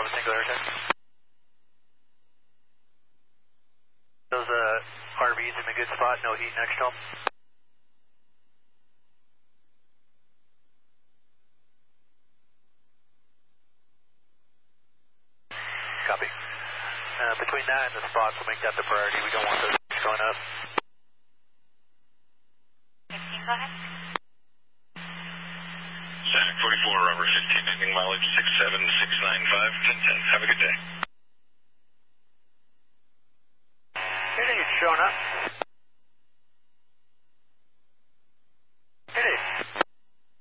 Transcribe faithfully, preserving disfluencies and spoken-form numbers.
Bravo Tango Air. Those uh, R Vs in a good spot, no heat next to them. Copy. Uh, between that and the spots, we'll make that the priority. We don't want those going up. fifteen, go ahead. Sonic forty-four, Robert fifteen, ending mileage six seven six nine five, ten ten. Have a good day. It ain't showing up.